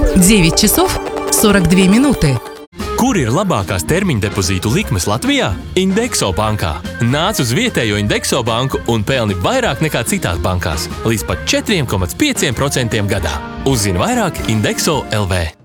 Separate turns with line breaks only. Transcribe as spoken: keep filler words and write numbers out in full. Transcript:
девять часов сорок две минуты.
Kur ir labākās termiņa depozītu likmes Latvijā? Indexo bankā. Nāc uz vietējo Indexo banku un pelni vairāk nekā citās bankās. Līdz pat četri komats pieci procenti gadā. Uzzini vairāk Indexo L V.